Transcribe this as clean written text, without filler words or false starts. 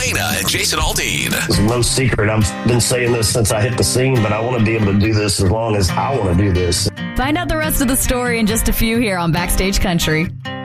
Dana and Jason Aldean. It's no secret. I've been saying this since I hit the scene, but I want to be able to do this as long as I want to do this. Find out the rest of the story in just a few here on Backstage Country.